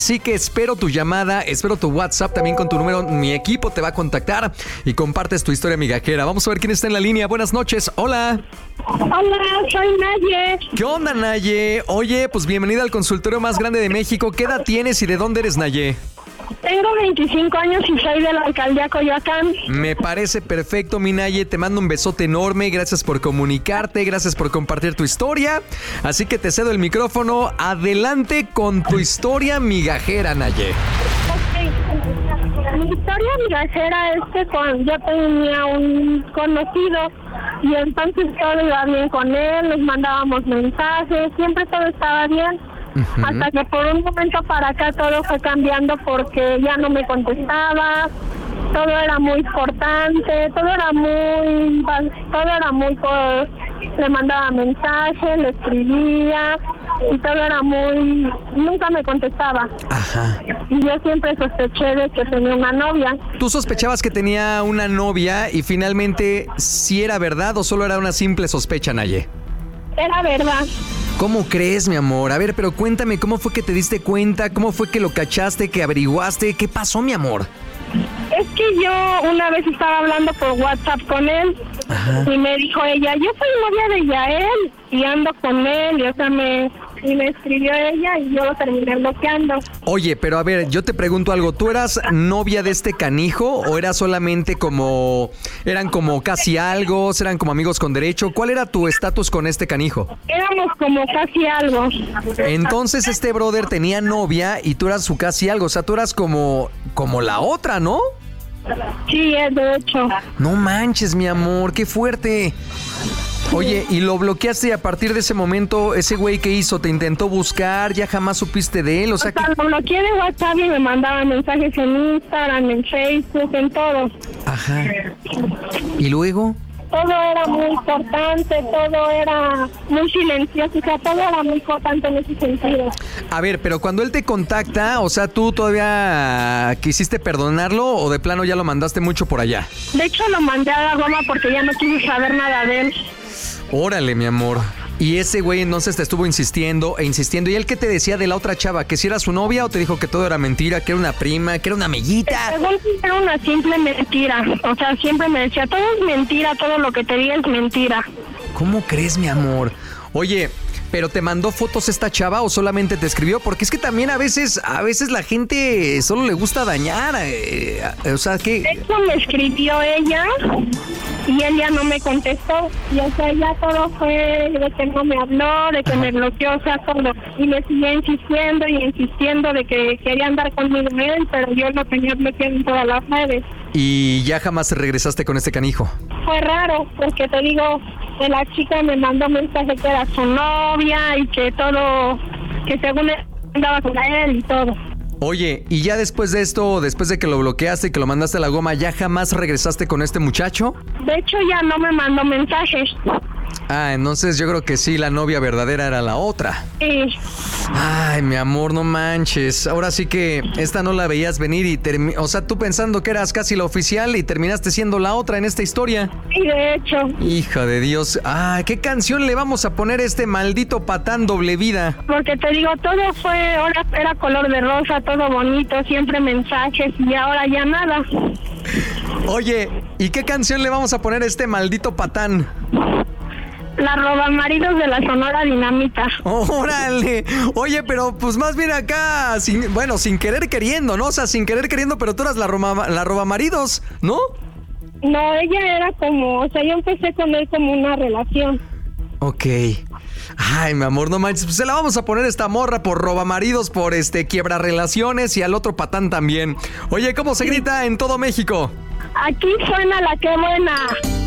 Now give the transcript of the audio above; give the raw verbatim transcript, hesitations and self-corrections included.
Así que espero tu llamada, espero tu WhatsApp también con tu número. Mi equipo te va a contactar y compartes tu historia migajera. Vamos a ver quién está en la línea. Buenas noches. Hola. Hola, soy Naye. ¿Qué onda, Naye? Oye, pues bienvenida al consultorio más grande de México. ¿Qué edad tienes y de dónde eres, Naye? Tengo veinticinco años y soy de la alcaldía Coyoacán. Me parece perfecto, mi Naye. Te mando un besote enorme. Gracias por comunicarte, gracias por compartir tu historia. Así que te cedo el micrófono. Adelante con tu historia migajera, Naye. Okay. Mi historia migajera es que cuando yo tenía un conocido y entonces todo iba bien con él, nos mandábamos mensajes, siempre todo estaba bien. Uh-huh. Hasta que por un momento para acá todo fue cambiando porque ya no me contestaba, todo era muy cortante, todo era muy, todo era muy, le mandaba mensajes, le escribía y todo era muy, nunca me contestaba. Ajá. Y yo siempre sospeché de que tenía una novia. ¿Tú sospechabas que tenía una novia y finalmente sí era verdad o solo era una simple sospecha, Naye? Era verdad. ¿Cómo crees, mi amor? A ver, pero cuéntame, ¿cómo fue que te diste cuenta? ¿Cómo fue que lo cachaste, que averiguaste? ¿Qué pasó, mi amor? Es que yo una vez estaba hablando por WhatsApp con él. Ajá. Y me dijo ella, yo soy novia de Yael y ando con él, y o sea, me... Y me escribió ella y yo lo terminé bloqueando. Oye, pero a ver, yo te pregunto algo. ¿Tú eras novia de este canijo o era solamente como... eran como casi algo, eran como amigos con derecho? ¿Cuál era tu estatus con este canijo? Éramos como casi algo. Entonces este brother tenía novia y tú eras su casi algo. O sea, tú eras como... como la otra, ¿no? Sí, es de hecho. No manches, mi amor, qué fuerte. Oye, ¿y lo bloqueaste y a partir de ese momento, ese güey qué hizo? ¿Te intentó buscar? ¿Ya jamás supiste de él? O sea, o sea que... lo bloqueé de WhatsApp y me mandaba mensajes en Instagram, en Facebook, en todo. Ajá. ¿Y luego? Todo era muy importante, todo era muy silencioso, o sea, todo era muy importante en ese sentido. A ver, pero cuando él te contacta, o sea, ¿tú todavía quisiste perdonarlo o de plano ya lo mandaste mucho por allá? De hecho, lo mandé a la goma porque ya no quise saber nada de él. Órale, mi amor. Y ese güey entonces te estuvo insistiendo e insistiendo. ¿Y él qué te decía de la otra chava? ¿Que si era su novia o te dijo que todo era mentira, que era una prima, que era una amiguita? Según era una simple mentira. O sea, siempre me decía, todo es mentira, todo lo que te diga es mentira. ¿Cómo crees, mi amor? Oye, ¿pero te mandó fotos esta chava o solamente te escribió? Porque es que también a veces, a veces la gente solo le gusta dañar. Eh, o sea, que... De hecho, me escribió ella y él ya no me contestó. Y o sea, ya todo fue de que no me habló, de que me bloqueó, o sea, todo. Y me siguió insistiendo y insistiendo de que quería andar conmigo él, pero yo lo tenía bloqueado en todas las redes. ¿Y ya jamás regresaste con este canijo? Fue raro, porque te digo, que la chica me mandó mensaje que era su novia y que todo, que según él andaba con él y todo. Oye, ¿y ya después de esto, después de que lo bloqueaste y que lo mandaste a la goma, ya jamás regresaste con este muchacho? De hecho, ya no me mandó mensajes. Ah, entonces yo creo que sí, la novia verdadera era la otra. Sí. Ay, mi amor, no manches. Ahora sí que esta no la veías venir y termi- o sea, tú pensando que eras casi la oficial y terminaste siendo la otra en esta historia. Sí, de hecho. Hija de Dios. Ah, ¿qué canción le vamos a poner a este maldito patán doble vida? Porque te digo, todo fue, ahora era color de rosa, todo bonito, siempre mensajes y ahora ya nada. Oye, ¿y qué canción le vamos a poner a este maldito patán? La robamaridos de la Sonora Dinamita. ¡Órale! Oye, pero pues más bien acá, sin, bueno, sin querer queriendo, ¿no? O sea, sin querer queriendo, pero tú eras la, roma, la robamaridos, ¿no? No, ella era como, o sea, yo empecé con él como una relación. Ok. Ay, mi amor, no manches, pues se la vamos a poner esta morra por robamaridos, por este quiebra relaciones y al otro patán también. Oye, ¿cómo se grita en todo México? Aquí suena la que buena.